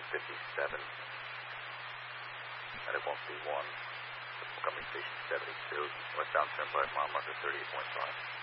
57. Medical 1, Montgomery Station 72, westbound turnpike, mile marker 38.5.